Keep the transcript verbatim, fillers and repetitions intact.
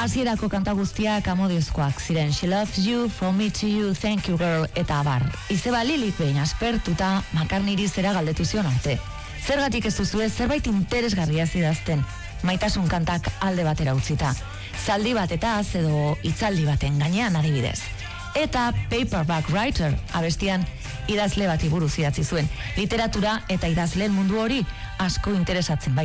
Hasierako kanta guztiak amodiozkoak ziren She Loves You, From Me to You, Thank You Girl eta abar. Izeba Lilik behin aspertuta McCartneyri zera galdetu zion arte. Zergatik ez duzue zerbait interesgarria idazten, maitasun kantak alde batera utzita. Zaldi batetaz edo hitzaldi baten gainean adibidez. Eta Paperback Writer abestian idazle bati buruz idatzi zuen. Literatura eta idazleen mundu hori asko interesatzen bai.